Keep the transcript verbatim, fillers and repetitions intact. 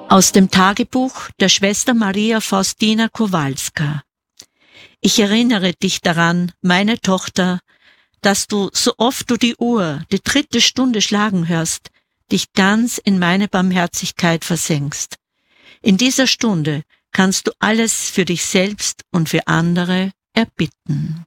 Aus dem Tagebuch der Schwester Maria Faustina Kowalska. Ich erinnere dich daran, meine Tochter, dass du, so oft du die Uhr, die dritte Stunde schlagen hörst, dich ganz in meine Barmherzigkeit versenkst. In dieser Stunde kannst du alles für dich selbst und für andere erbitten.